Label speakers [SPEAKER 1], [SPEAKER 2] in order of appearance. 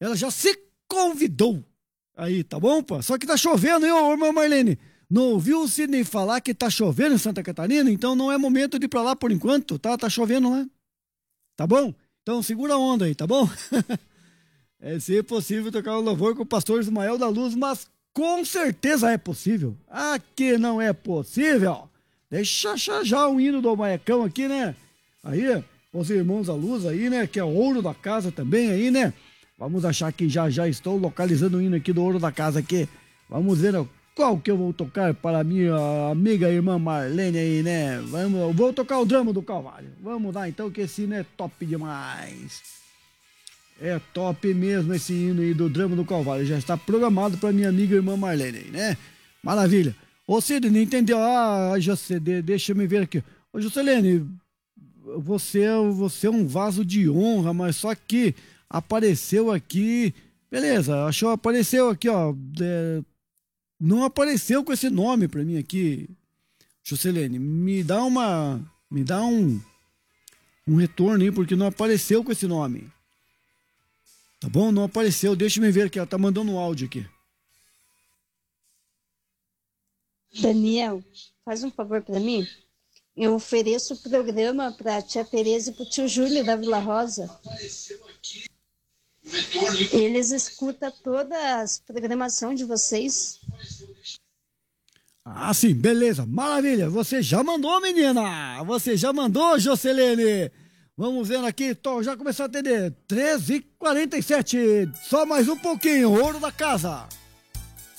[SPEAKER 1] Ela já se convidou. Aí, tá bom, pô? Só que tá chovendo, hein, ô irmã Marlene? Não ouviu o Sidney falar que tá chovendo em Santa Catarina? Então não é momento de ir pra lá por enquanto, tá? Tá chovendo lá. Tá bom? Então segura a onda aí, tá bom? É, se é possível tocar um louvor com o pastor Ismael da Luz, mas com certeza é possível. Aqui não é possível. Deixa já o hino do Maecão aqui, né? Aí, os irmãos da Luz aí, né? Que é o ouro da casa também aí, né? Vamos achar que já estou localizando o hino aqui do ouro da casa aqui. Vamos ver qual que eu vou tocar para a minha amiga irmã Marlene aí, né? Eu vou tocar o Drama do Calvário. Vamos lá então, que esse hino é top demais. É top mesmo esse hino aí do Drama do Calvário. Já está programado para minha amiga irmã Marlene aí, né? Maravilha. Ô Sidney, entendeu? Ah, José, deixa eu me ver aqui. Ô Juscelene, você é um vaso de honra, mas só que apareceu aqui. Beleza, apareceu aqui, ó. Não apareceu com esse nome pra mim aqui. Juscelene, me dá um retorno aí, porque não apareceu com esse nome. Tá bom? Não apareceu. Deixa eu me ver aqui, ela tá mandando um áudio aqui.
[SPEAKER 2] Daniel, faz um favor pra mim. Eu ofereço o programa pra tia Tereza e pro tio Júlio da Vila Rosa. Eles escutam toda a programação de vocês.
[SPEAKER 1] Ah, sim, beleza, maravilha. Você já mandou, menina? Você já mandou, Jocelene? Vamos ver aqui, já começou a atender. 13h47. Só mais um pouquinho, ouro da casa.